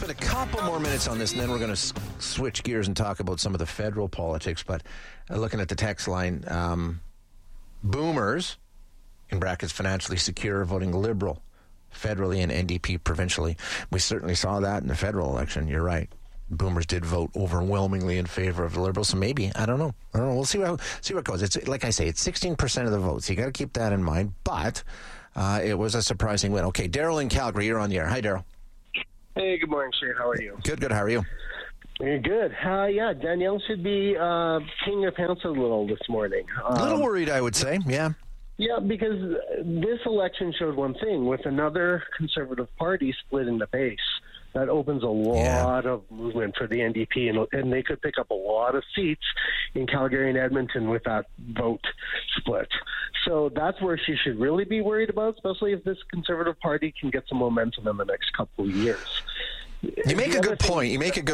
spend a couple more minutes on this, and then we're going to switch gears and talk about some of the federal politics. But looking at the text line, boomers, in brackets financially secure, voting Liberal federally and NDP provincially. We certainly saw that in the federal election. You're right. Boomers did vote overwhelmingly in favor of the Liberals. So maybe, I don't know. We'll see what it goes. It's like I say, it's 16% of the votes. You got to keep that in mind. But it was a surprising win. Okay, Daryl in Calgary, you're on the air. Hi, Daryl. Hey, good morning, Shane. How are you? Good. How are you? Good. Yeah, Danielle should be peeing her pants a little this morning. A little worried, I would say. Yeah. Yeah, because this election showed one thing. With another Conservative Party split in the base, that opens a lot of movement for the NDP, and they could pick up a lot of seats in Calgary and Edmonton with that vote split. So that's where she should really be worried about, especially if this Conservative Party can get some momentum in the next couple of years. You make a good point.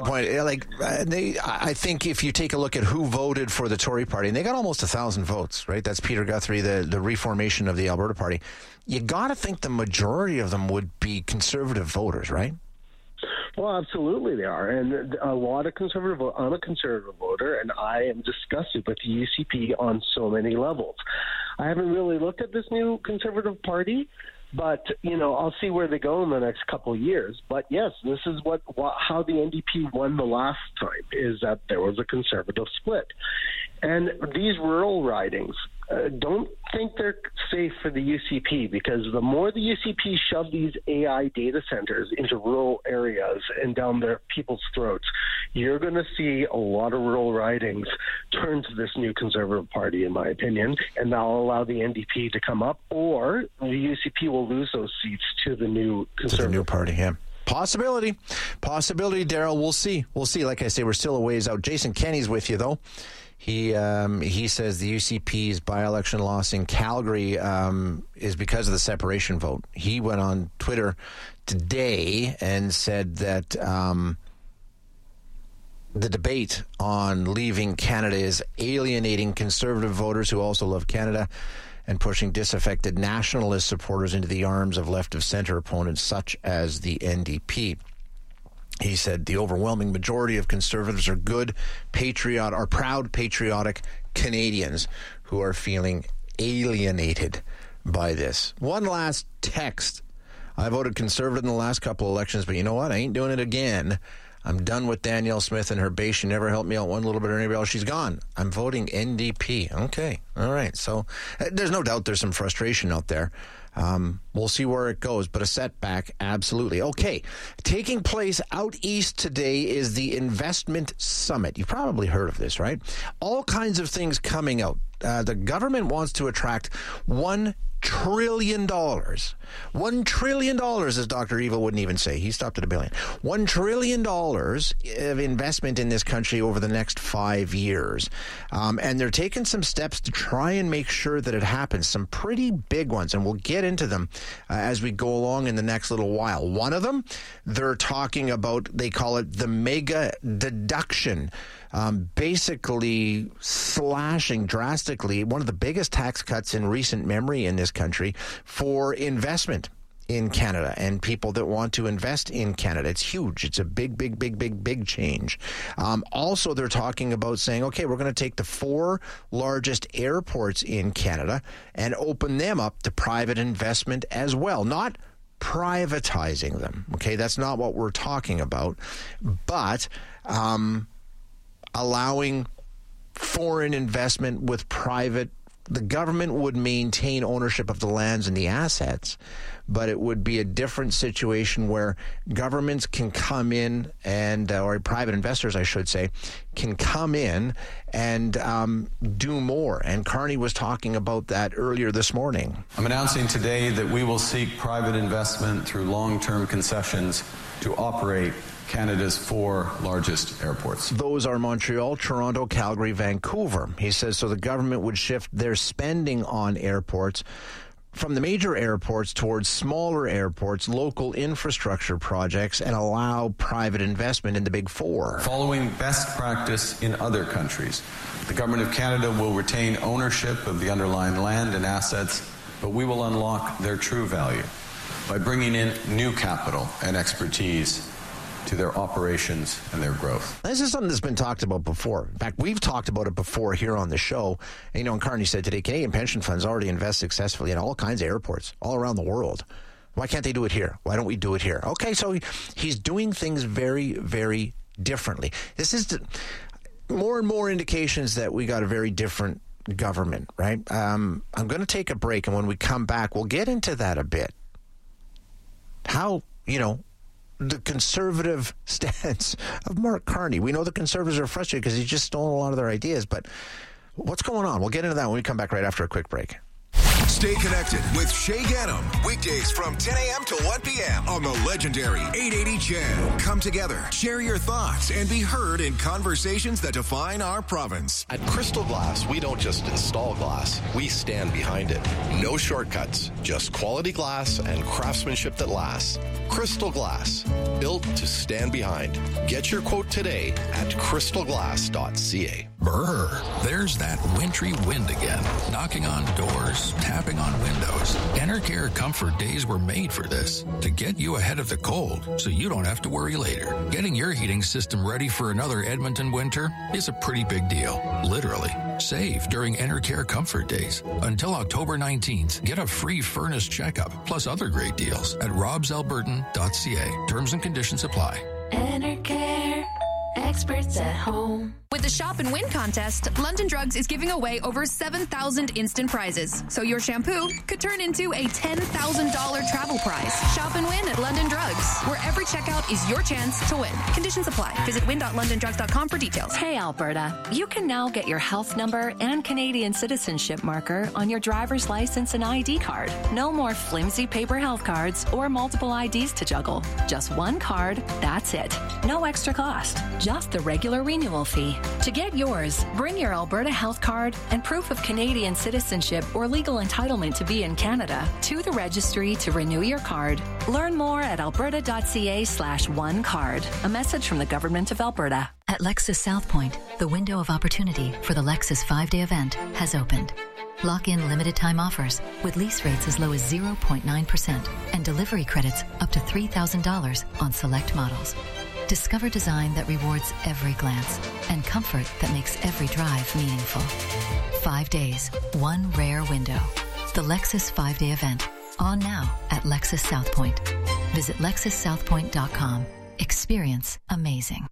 I think if you take a look at who voted for the Tory party, and they got almost 1,000 votes, right? That's Peter Guthrie, the reformation of the Alberta Party. You got to think the majority of them would be Conservative voters, right? Well, absolutely they are. And a lot of Conservative, I'm a Conservative voter, and I am disgusted with the UCP on so many levels. I haven't really looked at this new Conservative Party, but, I'll see where they go in the next couple of years. But, yes, this is how the NDP won the last time, is that there was a Conservative split. And these rural ridings, don't think they're safe for the UCP, because the more the UCP shove these AI data centers into rural areas and down their people's throats, you're going to see a lot of rural ridings turn to this new Conservative Party, in my opinion, and that'll allow the NDP to come up, or the UCP will lose those seats to the new Conservative to the new party. Yeah. Possibility, Daryl. We'll see. Like I say, we're still a ways out. Jason Kenney's with you, though. He says the UCP's by-election loss in Calgary is because of the separation vote. He went on Twitter today and said that the debate on leaving Canada is alienating Conservative voters who also love Canada and pushing disaffected nationalist supporters into the arms of left-of-center opponents such as the NDP. He said the overwhelming majority of Conservatives are proud, patriotic Canadians who are feeling alienated by this. One last text. I voted Conservative in the last couple of elections, but you know what? I ain't doing it again. I'm done with Danielle Smith and her base. She never helped me out one little bit or anybody else. She's gone. I'm voting NDP. Okay. All right. So there's no doubt there's some frustration out there. We'll see where it goes, but a setback, absolutely. Okay, taking place out east today is the Investment Summit. You've probably heard of this, right? All kinds of things coming out. The government wants to attract $1 trillion. $1 trillion, as Dr. Evil wouldn't even say. He stopped at $1 billion. $1 trillion of investment in this country over the next 5 years. And they're taking some steps to try and make sure that it happens. Some pretty big ones, and we'll get into them as we go along in the next little while. One of them, they're talking about, they call it the mega deduction. Basically slashing drastically one of the biggest tax cuts in recent memory in this country for investment in Canada and people that want to invest in Canada. It's huge. It's a big change. Also, they're talking about saying, okay, we're going to take the 4 largest airports in Canada and open them up to private investment as well. Not privatizing them. Okay, that's not what we're talking about. But allowing foreign investment with private. The government would maintain ownership of the lands and the assets, but it would be a different situation where governments can come in and, or private investors, I should say, can come in and do more. And Carney was talking about that earlier this morning. I'm announcing today that we will seek private investment through long-term concessions to operate Canada's 4 largest airports. Those are Montreal, Toronto, Calgary, Vancouver. He says so the government would shift their spending on airports from the major airports towards smaller airports, local infrastructure projects, and allow private investment in the big 4. Following best practice in other countries, the Government of Canada will retain ownership of the underlying land and assets, but we will unlock their true value by bringing in new capital and expertise to their operations and their growth. This is something that's been talked about before. In fact, we've talked about it before here on the show. And, and Carney said today, Canadian pension funds already invest successfully in all kinds of airports all around the world. Why can't they do it here? Why don't we do it here? Okay, so he's doing things very, very differently. This is more and more indications that we got a very different government, right? I'm going to take a break, and when we come back, we'll get into that a bit. How, the conservative stance of Mark Carney. We know the Conservatives are frustrated because he's just stolen a lot of their ideas, but what's going on? We'll get into that when we come back right after a quick break. Stay connected with Shay Gaddam. Weekdays from 10 a.m. to 1 p.m. on the legendary 880 CHED. Come together, share your thoughts, and be heard in conversations that define our province. At Crystal Glass, we don't just install glass, we stand behind it. No shortcuts, just quality glass and craftsmanship that lasts. Crystal Glass, built to stand behind. Get your quote today at crystalglass.ca. Brr, there's that wintry wind again, knocking on doors, tapping on windows. Enercare Comfort Days were made for this, to get you ahead of the cold so you don't have to worry later. Getting your heating system ready for another Edmonton winter is a pretty big deal, literally. Save during Enercare Comfort Days. Until October 19th, get a free furnace checkup, plus other great deals at robsalbertan.ca. Terms and conditions apply. Enercare, experts at home. With the Shop and Win contest, London Drugs is giving away over 7,000 instant prizes. So your shampoo could turn into a $10,000 travel prize. Shop and win at London Drugs, where every checkout is your chance to win. Conditions apply. Visit win.londondrugs.com for details. Hey, Alberta. You can now get your health number and Canadian citizenship marker on your driver's license and ID card. No more flimsy paper health cards or multiple IDs to juggle. Just one card, that's it. No extra cost, just the regular renewal fee. To get yours, bring your Alberta health card and proof of Canadian citizenship or legal entitlement to be in Canada to the registry to renew your card. Learn more at alberta.ca/onecard. A message from the Government of Alberta. At Lexus South Point, the window of opportunity for the Lexus 5-day event has opened. Lock in limited time offers with lease rates as low as 0.9% and delivery credits up to $3,000 on select models. Discover design that rewards every glance and comfort that makes every drive meaningful. 5 days, one rare window. The Lexus 5-day event. On now at Lexus South Point. Visit LexusSouthPoint.com. Experience amazing.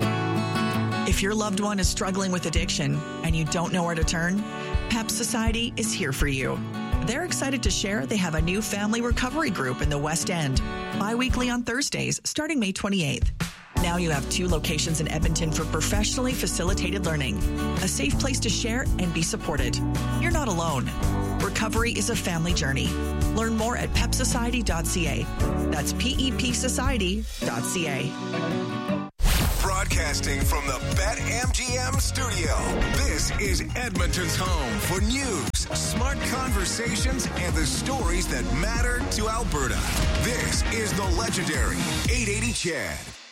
If your loved one is struggling with addiction and you don't know where to turn, PEP Society is here for you. They're excited to share they have a new family recovery group in the West End, bi-weekly on Thursdays starting May 28th. Now you have 2 locations in Edmonton for professionally facilitated learning, a safe place to share and be supported. You're not alone. Recovery is a family journey. Learn more at pepsociety.ca. That's PEPsociety.ca. Broadcasting from the BetMGM studio, this is Edmonton's home for news, smart conversations, and the stories that matter to Alberta. This is the legendary 880 CHED.